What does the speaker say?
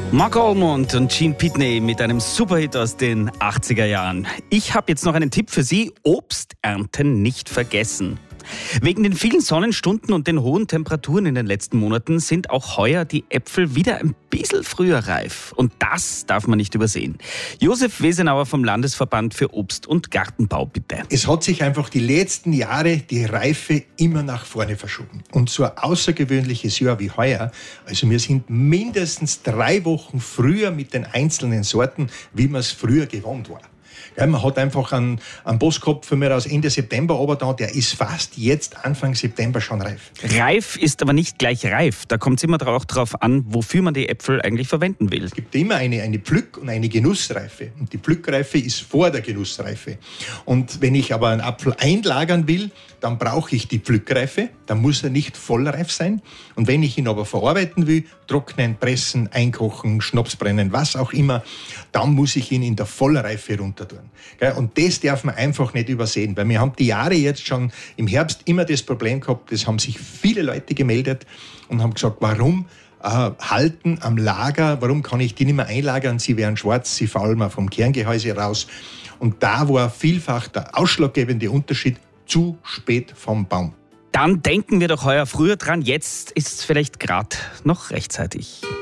Mark Almond und Gene Pitney mit einem Superhit aus den 80er Jahren. Ich habe jetzt noch einen Tipp für Sie: Obsternten nicht vergessen. Wegen den vielen Sonnenstunden und den hohen Temperaturen in den letzten Monaten sind auch heuer die Äpfel wieder ein bisschen früher reif. Und das darf man nicht übersehen. Josef Wesenauer vom Landesverband für Obst- und Gartenbau, bitte. Es hat sich einfach die letzten Jahre die Reife immer nach vorne verschoben. Und so ein außergewöhnliches Jahr wie heuer, also wir sind mindestens 3 Wochen früher mit den einzelnen Sorten, wie man es früher gewohnt war. Ja, man hat einfach einen Boss gehabt von mir aus Ende September, aber der ist fast jetzt Anfang September schon reif. Reif ist aber nicht gleich reif. Da kommt es immer auch darauf an, wofür man die Äpfel eigentlich verwenden will. Es gibt immer eine Pflück- und eine Genussreife. Und die Pflückreife ist vor der Genussreife. Und wenn ich aber einen Apfel einlagern will, dann brauche ich die Pflückreife. Dann muss er nicht vollreif sein. Und wenn ich ihn aber verarbeiten will, trocknen, pressen, einkochen, Schnaps brennen, was auch immer, dann muss ich ihn in der Vollreife runter tun. Und das darf man einfach nicht übersehen, weil wir haben die Jahre jetzt schon im Herbst immer das Problem gehabt, das haben sich viele Leute gemeldet und haben gesagt, warum halten am Lager, warum kann ich die nicht mehr einlagern, sie werden schwarz, sie fallen mal vom Kerngehäuse raus. Und da war vielfach der ausschlaggebende Unterschied: zu spät vom Baum. Dann denken wir doch heuer früher dran. Jetzt ist es vielleicht gerade noch rechtzeitig.